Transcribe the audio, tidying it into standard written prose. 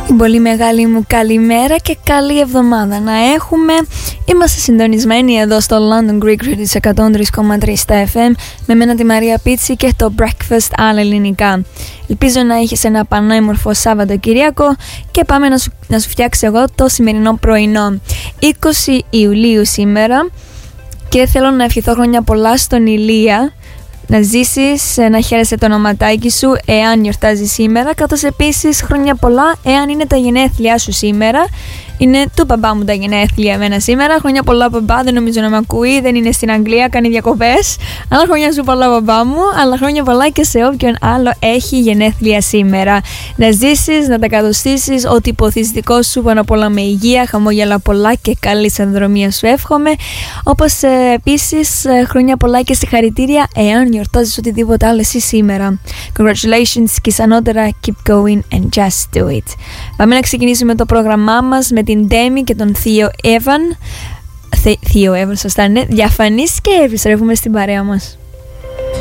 Πολύ μεγάλη μου καλημέρα και καλή εβδομάδα να έχουμε. Είμαστε συντονισμένοι εδώ στο London Greek Radio 103,3 στα FM με μένα τη Μαρία Πίτσι και το Breakfast άλλα ελληνικά. Ελπίζω να έχεις ένα πανέμορφο Σάββατοκυριακό και πάμε να σου φτιάξω εγώ το σημερινό πρωινό. 20 Ιουλίου σήμερα και θέλω να ευχηθώ χρόνια πολλά στον Ηλία. Να ζήσεις, να χαίρεσαι το ονοματάκι σου εάν γιορτάζει σήμερα, καθώς επίσης χρόνια πολλά εάν είναι τα γενέθλιά σου σήμερα. Είναι του μπαμπά μου τα γενέθλια εμένα σήμερα. Χρόνια πολλά μπαμπά, δεν νομίζω να με ακούει, δεν είναι στην Αγγλία, κάνει διακοπές. Αλλά χρόνια σου πολλά μπαμπά μου, αλλά χρόνια πολλά και σε όποιον άλλο έχει γενέθλια σήμερα. Να ζήσεις, να τα κατοστήσεις, ό,τι υποθυστικό σου πάνω απ' όλα με υγεία, χαμόγελα πολλά και καλή σταδιοδρομία σου εύχομαι. Όπως επίσης χρόνια πολλά και συγχαρητήρια εάν γιορτάζεις οτιδήποτε άλλο εσύ σήμερα. Congratulations και σανότερα, keep going and just do it. Πάμε να ξεκινήσουμε το πρόγραμμά μας με την Demi και τον Θείο Εύαν. Θείο Εύαν, σωστά είναι. Διαφανής και επιστρέφουμε στην παρέα μας.